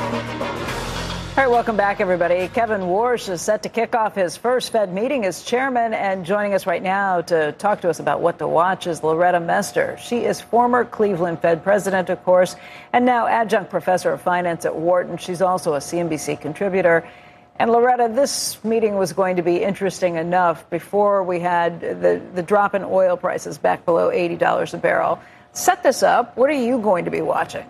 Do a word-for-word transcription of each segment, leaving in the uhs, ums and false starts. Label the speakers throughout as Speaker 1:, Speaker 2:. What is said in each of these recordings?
Speaker 1: All right, welcome back, everybody. Kevin Warsh is set to kick off his first Fed meeting as chairman, and joining us right now to talk to us about what to watch is Loretta Mester. She is former Cleveland Fed president, of course, and now adjunct professor of finance at Wharton. She's also a C N B C contributor. And Loretta, this meeting was going to be interesting enough before we had the, the drop in oil prices back below eighty dollars a barrel. Set this up. What are you going to be watching?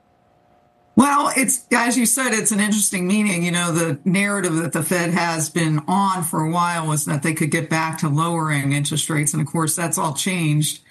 Speaker 2: Well, it's, as you said, it's an interesting meeting. You know, the narrative that the Fed has been on for a while was that they could get back to lowering interest rates. And of course, that's all changed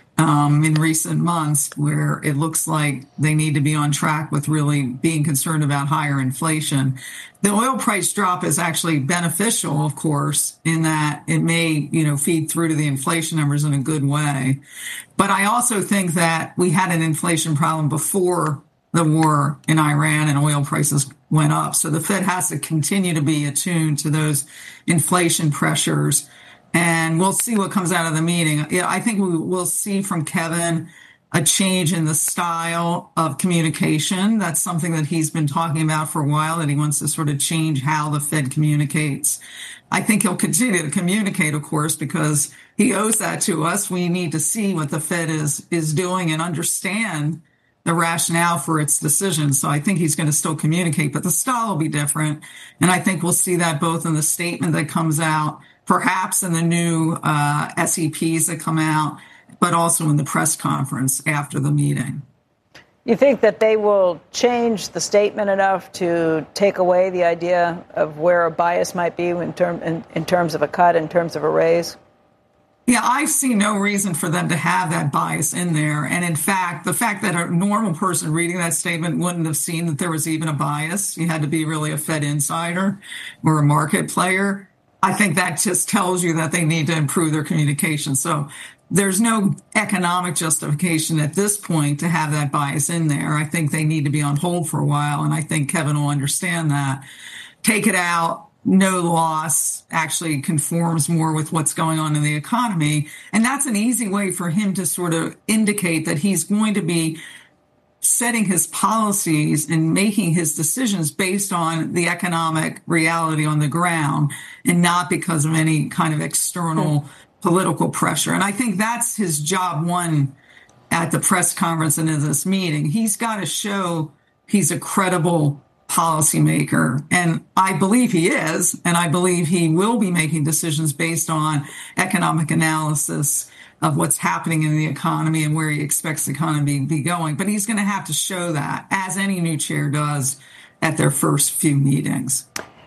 Speaker 2: um, in recent months, where it looks like they need to be on track with really being concerned about higher inflation. The oil price drop is actually beneficial, of course, in that it may, you know, feed through to the inflation numbers in a good way. But I also think that we had an inflation problem before the war in Iran and oil prices went up. So the Fed has to continue to be attuned to those inflation pressures. And we'll see what comes out of the meeting. Yeah, I think we will see from Kevin a change in the style of communication. That's something that he's been talking about for a while, that he wants to sort of change how the Fed communicates. I think he'll continue to communicate, of course, because he owes that to us. We need to see what the Fed is, is doing and understand the rationale for its decision. So I think he's going to still communicate, but the style will be different. And I think we'll see that both in the statement that comes out, perhaps in the new uh, S E Ps that come out, but also in the press conference after the meeting.
Speaker 1: You think that they will change the statement enough to take away the idea of where a bias might be in, term, in, in terms of a cut, in terms of a raise?
Speaker 2: Yeah, I see no reason for them to have that bias in there. And in fact, the fact that a normal person reading that statement wouldn't have seen that there was even a bias, you had to be really a Fed insider or a market player. I think that just tells you that they need to improve their communication. So there's no economic justification at this point to have that bias in there. I think they need to be on hold for a while. And I think Kevin will understand that. Take it out. No loss actually conforms more with what's going on in the economy. And that's an easy way for him to sort of indicate that he's going to be setting his policies and making his decisions based on the economic reality on the ground and not because of any kind of external mm. political pressure. And I think that's his job one at the press conference and in this meeting. He's got to show he's a credible policymaker. And I believe he is, and I believe he will be making decisions based on economic analysis of what's happening in the economy and where he expects the economy to be going. But he's going to have to show that, as any new chair does at their first few meetings.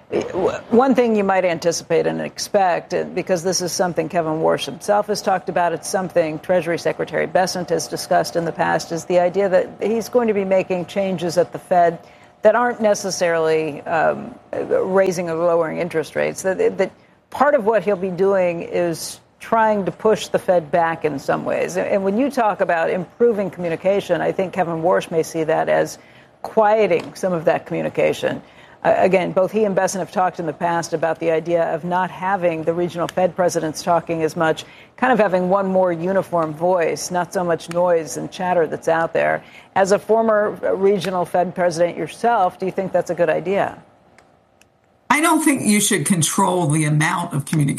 Speaker 1: One thing you might anticipate and expect, because this is something Kevin Warsh himself has talked about, it's something Treasury Secretary Bessent has discussed in the past, is the idea that he's going to be making changes at the Fed that aren't necessarily um, raising or lowering interest rates. That, that part of what he'll be doing is trying to push the Fed back in some ways. And when you talk about improving communication, I think Kevin Warsh may see that as quieting some of that communication. Uh, again, both he and Bessent have talked in the past about the idea of not having the regional Fed presidents talking as much, kind of having one more uniform voice, not so much noise and chatter that's out there. As a former regional Fed president yourself, do you think that's a good idea?
Speaker 2: I don't think you should control the amount of communication.